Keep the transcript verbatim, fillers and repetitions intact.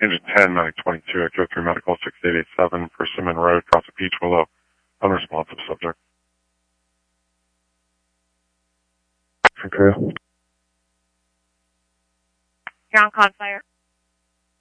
Engine ten, nine twenty-two, Echo three Medical, six eight eight seven, Persimmon Road, across the Peach Willow, unresponsive subject. For crew. Ground con fire.